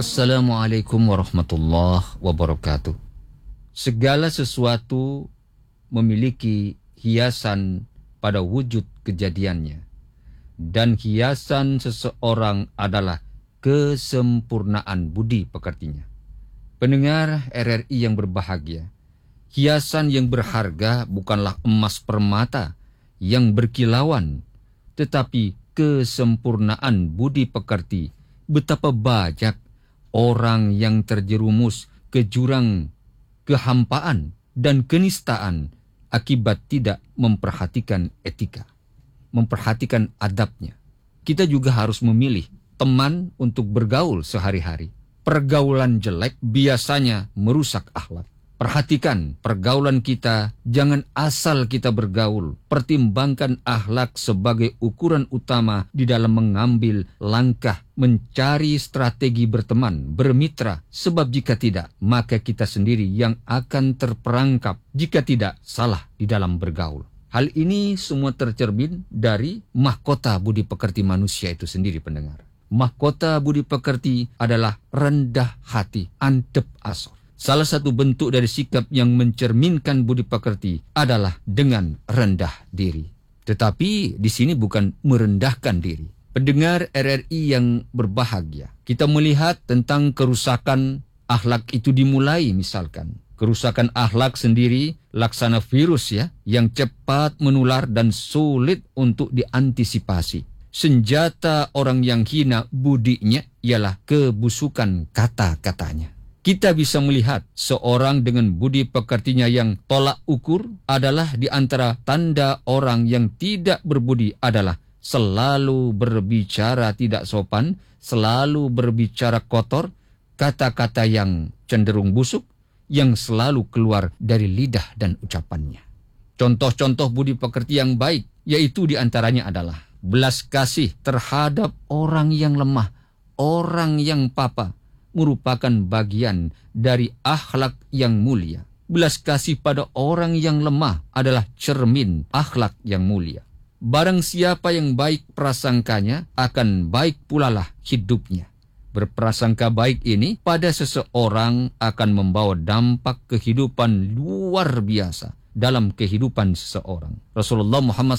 Assalamualaikum warahmatullahi wabarakatuh. Segala sesuatu memiliki hiasan pada wujud kejadiannya. Dan hiasan seseorang adalah kesempurnaan budi pekertinya. Pendengar RRI yang berbahagia, hiasan yang berharga bukanlah emas permata yang berkilauan, tetapi kesempurnaan budi pekerti. Betapa banyak orang yang terjerumus ke jurang kehampaan dan kenistaan akibat tidak memperhatikan etika, memperhatikan adabnya. Kita juga harus memilih teman untuk bergaul sehari-hari. Pergaulan jelek biasanya merusak akhlak. Perhatikan pergaulan kita, jangan asal kita bergaul. Pertimbangkan akhlak sebagai ukuran utama di dalam mengambil langkah, mencari strategi berteman, bermitra. Sebab jika tidak, maka kita sendiri yang akan terperangkap. Jika tidak, salah di dalam bergaul. Hal ini semua tercermin dari mahkota budi pekerti manusia itu sendiri, pendengar. Mahkota budi pekerti adalah rendah hati, antep asor. Salah satu bentuk dari sikap yang mencerminkan budi pekerti adalah dengan rendah diri. Tetapi di sini bukan merendahkan diri. Pendengar RRI yang berbahagia, kita melihat tentang kerusakan akhlak itu dimulai misalkan. Kerusakan akhlak sendiri laksana virus yang cepat menular dan sulit untuk diantisipasi. Senjata orang yang hina budinya ialah kebusukan kata-katanya. Kita bisa melihat seorang dengan budi pekertinya yang tolak ukur adalah di antara tanda orang yang tidak berbudi adalah selalu berbicara tidak sopan, selalu berbicara kotor, kata-kata yang cenderung busuk, yang selalu keluar dari lidah dan ucapannya. Contoh-contoh budi pekerti yang baik, yaitu di antaranya adalah belas kasih terhadap orang yang lemah, orang yang papa, merupakan bagian dari akhlak yang mulia. Belas kasih pada orang yang lemah adalah cermin akhlak yang mulia. Barang siapa yang baik prasangkanya, akan baik pulalah hidupnya. Berprasangka baik ini pada seseorang akan membawa dampak kehidupan luar biasa dalam kehidupan seseorang. Rasulullah Muhammad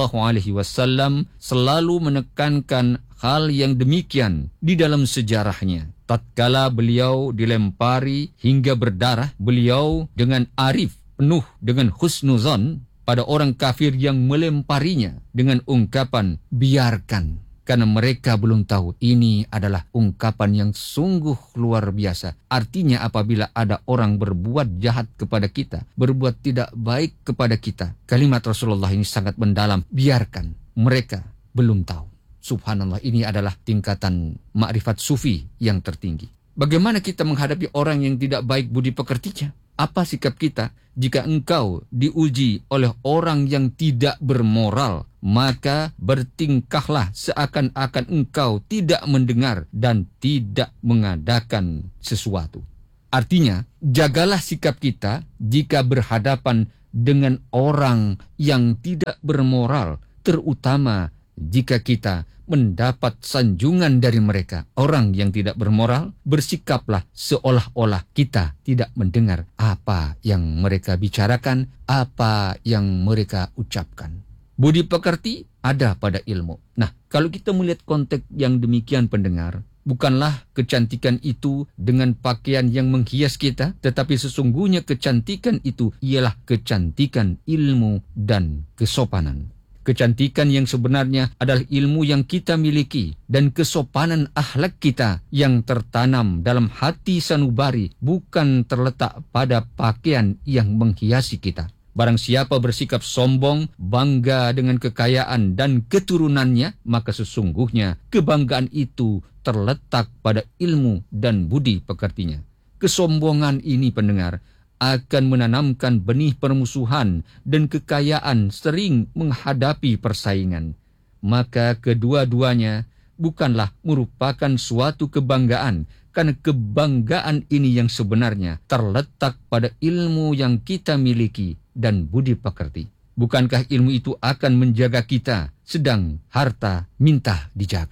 SAW selalu menekankan hal yang demikian di dalam sejarahnya. Tatkala beliau dilempari hingga berdarah, beliau dengan arif, penuh dengan husnuzon pada orang kafir yang melemparinya dengan ungkapan, biarkan. Karena mereka belum tahu ini adalah ungkapan yang sungguh luar biasa. Artinya apabila ada orang berbuat jahat kepada kita, berbuat tidak baik kepada kita, kalimat Rasulullah ini sangat mendalam. Biarkan, mereka belum tahu. Subhanallah, ini adalah tingkatan makrifat sufi yang tertinggi. Bagaimana kita menghadapi orang yang tidak baik budi pekertinya? Apa sikap kita jika engkau diuji oleh orang yang tidak bermoral? Maka bertingkahlah seakan-akan engkau tidak mendengar dan tidak mengadakan sesuatu. Artinya, jagalah sikap kita jika berhadapan dengan orang yang tidak bermoral, terutama jika kita mendapat sanjungan dari mereka, orang yang tidak bermoral. Bersikaplah seolah-olah kita tidak mendengar apa yang mereka bicarakan, apa yang mereka ucapkan. Budi pekerti ada pada ilmu. Nah, kalau kita melihat konteks yang demikian, pendengar, bukanlah kecantikan itu dengan pakaian yang menghias kita, tetapi sesungguhnya kecantikan itu ialah kecantikan ilmu dan kesopanan. Kecantikan yang sebenarnya adalah ilmu yang kita miliki dan kesopanan akhlak kita yang tertanam dalam hati sanubari, bukan terletak pada pakaian yang menghiasi kita. Barang siapa bersikap sombong, bangga dengan kekayaan dan keturunannya, maka sesungguhnya kebanggaan itu terletak pada ilmu dan budi pekertinya. Kesombongan ini, pendengar, akan menanamkan benih permusuhan dan kekayaan sering menghadapi persaingan. Maka kedua-duanya bukanlah merupakan suatu kebanggaan, karena kebanggaan ini yang sebenarnya terletak pada ilmu yang kita miliki dan budi pekerti. Bukankah ilmu itu akan menjaga kita, sedang harta minta dijaga?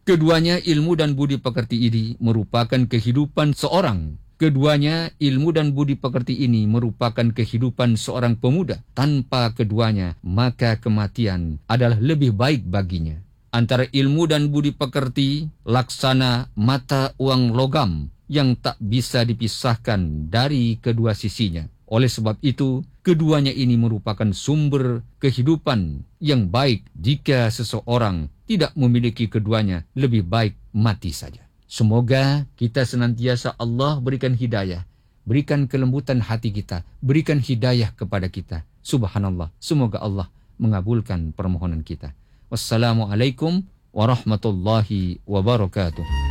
Keduanya ilmu dan budi pekerti ini merupakan kehidupan seorang. Keduanya ilmu dan budi pekerti ini merupakan kehidupan seorang pemuda. Tanpa keduanya, maka kematian adalah lebih baik baginya. Antara ilmu dan budi pekerti, laksana mata uang logam yang tak bisa dipisahkan dari kedua sisinya. Oleh sebab itu, keduanya ini merupakan sumber kehidupan yang baik. Jika seseorang tidak memiliki keduanya, lebih baik mati saja. Semoga kita senantiasa Allah berikan hidayah, berikan kelembutan hati kita, berikan hidayah kepada kita. Subhanallah, semoga Allah mengabulkan permohonan kita. Wassalamualaikum warahmatullahi wabarakatuh.